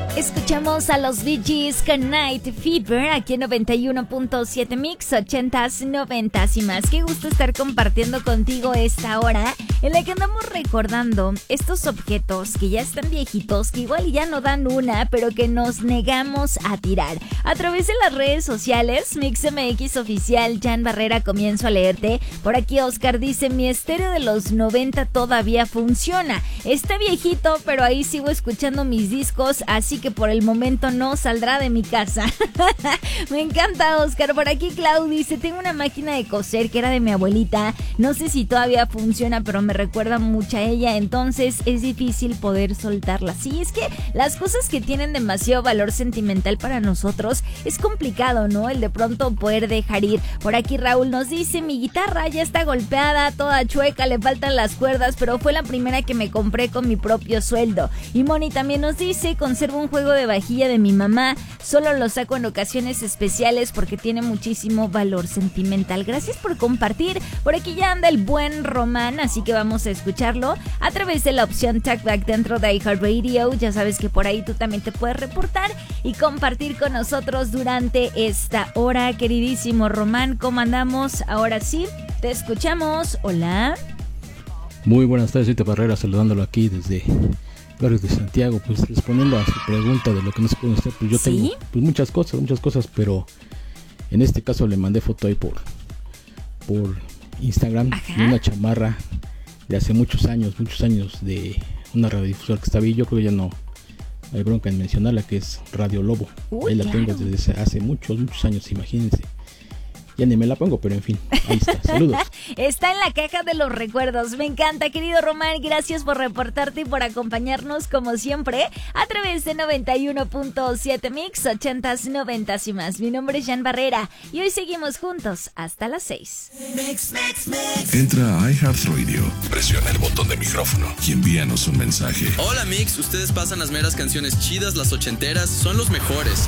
Escuchamos a los Bee Gees con Night Fever aquí en 91.7 Mix, 80s, 90s y más. Qué gusto estar compartiendo contigo esta hora en la que andamos recordando estos objetos que ya están viejitos, que igual ya no dan una, pero que nos negamos a tirar. A través de las redes sociales, MixMX Oficial, Jan Barrera, comienzo a leerte. Por aquí Oscar dice, mi estéreo de los 90 todavía funciona. Está viejito, pero ahí sigo escuchando mis discos, así que por el momento no saldrá de mi casa. Me encanta, Oscar. Por aquí Clau dice, tengo una máquina de coser que era de mi abuelita, no sé si todavía funciona, pero me recuerda mucho a ella, entonces es difícil poder soltarla. Sí, es que las cosas que tienen demasiado valor sentimental para nosotros es complicado, ¿no? El de pronto poder dejar ir. Por aquí Raúl nos dice, mi guitarra ya está golpeada, toda chueca, le faltan las cuerdas, pero fue la primera que me compré con mi propio sueldo. Y Moni también nos dice, conservo un juego de vajilla de mi mamá, solo lo saco en ocasiones especiales porque tiene muchísimo valor sentimental. Gracias por compartir. Por aquí ya anda el buen Román, así que vamos a escucharlo a través de la opción Talkback dentro de iHeartRadio. Ya sabes que por ahí tú también te puedes reportar y compartir con nosotros durante esta hora. Queridísimo Román, ¿cómo andamos? Ahora sí, te escuchamos. Hola. Muy buenas tardes, Rita Barrera, saludándolo aquí desde Barrios de Santiago, pues respondiendo a su pregunta de lo que no se puede hacer, pues yo tengo pues muchas cosas, pero en este caso le mandé foto ahí por Instagram. Ajá. De una chamarra de hace muchos años de una radiodifusora que estaba ahí. Yo creo que ya no hay bronca en mencionarla, que es Radio Lobo. Uy, ahí la claro. tengo desde hace muchos años, imagínense. Ya ni me la pongo, pero en fin, ahí está. Saludos. Está en la caja de los recuerdos. Me encanta, querido Román. Gracias por reportarte y por acompañarnos como siempre a través de 91.7 Mix, 80s, 90s y más. Mi nombre es Jan Barrera y hoy seguimos juntos hasta las 6. Entra a iHeartRadio, presiona el botón de micrófono y envíanos un mensaje. Hola Mix, ustedes pasan las meras canciones chidas, las ochenteras, son los mejores.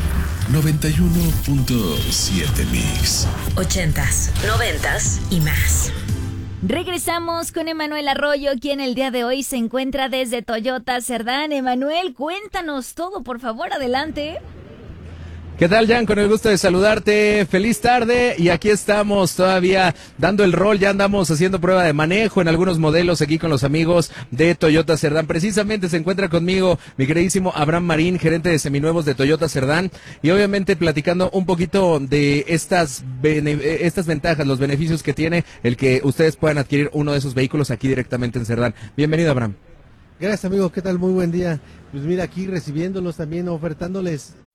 91.7 Mix. 80s, 90s y más. Regresamos con Emanuel Arroyo, quien el día de hoy se encuentra desde Toyota Cerdán. Emanuel, cuéntanos todo, por favor, adelante. ¿Qué tal, Jan? Con el gusto de saludarte. Feliz tarde y aquí estamos todavía dando el rol. Ya andamos haciendo prueba de manejo en algunos modelos aquí con los amigos de Toyota Cerdán. Precisamente se encuentra conmigo mi queridísimo Abraham Marín, gerente de seminuevos de Toyota Cerdán, y obviamente platicando un poquito de estas ventajas, los beneficios que tiene el que ustedes puedan adquirir uno de esos vehículos aquí directamente en Cerdán. Bienvenido, Abraham. Gracias, amigos. ¿Qué tal? Muy buen día. Pues mira, aquí recibiéndolos también, ofertándoles